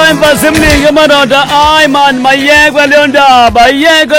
Emva simningi madoda ay man mayekwe leyo ndaba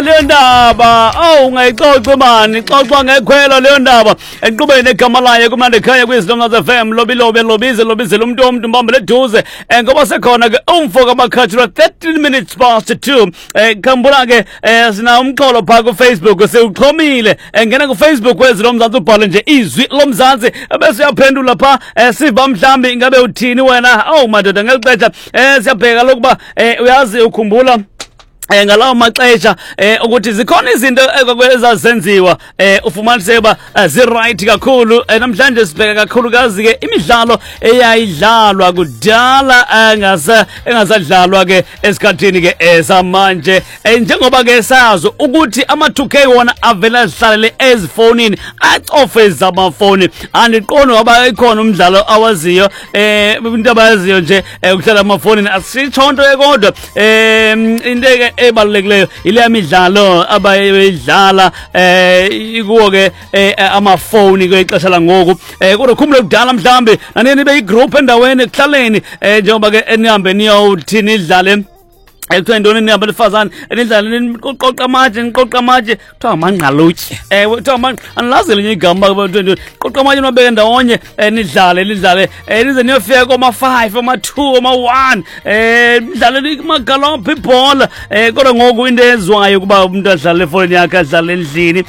ungayixoxa mani xoxa ngekhwelo leyo ndaba enqubeni negama layo kumande ekhaya kwiZilonga FM lobize umuntu mbambele eduze ngoba sekhona ke umfo kamakhathula 13 minutes past 2 khambula ke sina umxholo pha ku Facebook sewuxhomile ngena ku Facebook weZilomzansi ubhale nje izwi lomzansi bese uyaphendula pha siva mhlambi ingabe uthini wena madoda ngelixesha siyabheka lokuba uyazi ukhumbula ngalawo maxesha ukuthi zikhona izinto ekwezazenziwa ufumanise ba ziright kakhulu namhlanje sibheka kakhulukazi ke imidlalo eyayidlalwa kudala engasadlalwa ke esikhathini ke esamanje njengoba ke sazi ukuthi ama2K wona avela zihlalele ezifonini acofe zamafoni andiqondo ngoba ikhona umdlalo awaziyo into abayaziyo nje ukuhlala amafoni asishonto kodwa into ebalulekileyo ile yamidlalo abayidlala ikuwo ke amafoni kwexesha langoku kodwa khumule kudala mhlambi nanini beyigroup endaweni ekuhlaleni njengoba ke enihambe niyothini idlale ekuthiwa ntoni nihambe nifazana nidlale niqoqa amatshe kuthiwa amangqalutye kuthiwa anilazi elinye igama qoqa amatshe nibabeke ndawonye nidlale nize niyofika koma-5 ama-2 ama-1 nidlale magalopha ibhola kodwa ngoku into ezwayo ukuba umuntu adlale efowunini yakhe adlale endlini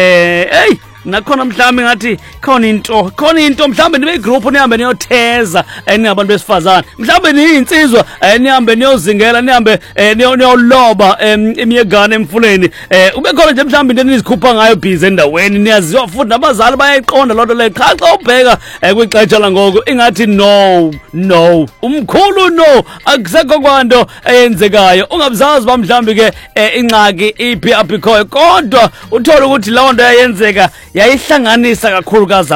nakhona mhlambi ngathi khona into mhlambe nibe igroup nihambe niyotheza ningabantu besifazana mhlambe niyinsizwa nihambe niyozingela nihambe niyoloba imiyegane emfuleni ube khona nje mhlambe into enizikhupha ngayo busy endaweni niyaziwa futhi nabazali bayayiqonda loo nto leyo cha ubheka kwixesha langoku ingathi no umkhulu no akusekho kwanto eyenzekayo ungabuzazi ba mhlambi ke ingxaki iphi apha ikhoyo kodwa uthola ukuthi loo nto yayenzeka yayihlanganisa kakhulukazi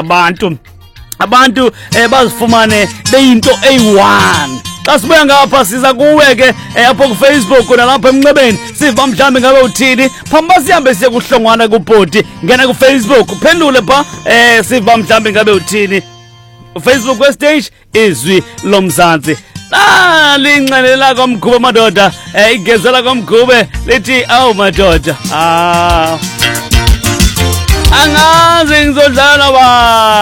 abantu bazifumane beyinto eyi-1 xa sibuya ngapha siza kuwe ke apho ku-Facebook nalapha emnxebeni siva mhlambi ngabe uthini phamba sihambe siye kuhlongwana kubhodi ngena ku-Facebook uphendule pha siva mhlambi ngabe uthini Facebook westage izwi lomzansi linxelela komgube madoda igezela komgube lithi awu madoda angazi ngizodlala